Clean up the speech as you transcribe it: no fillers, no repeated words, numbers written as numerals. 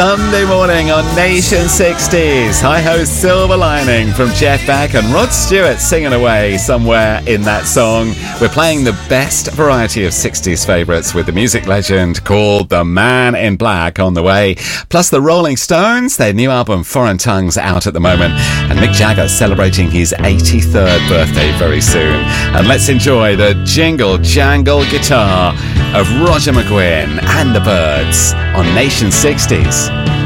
Sunday morning on Nation 60s. Hi-ho, Silver Lining from Jeff Beck and Rod Stewart singing away somewhere in that song. We're playing the best variety of 60s favourites with the music legend called The Man in Black on the way. Plus the Rolling Stones, their new album Foreign Tongues out at the moment. And Mick Jagger celebrating his 83rd birthday very soon. And let's enjoy the jingle jangle guitar of Roger McGuinn and the Byrds on Nation 60s.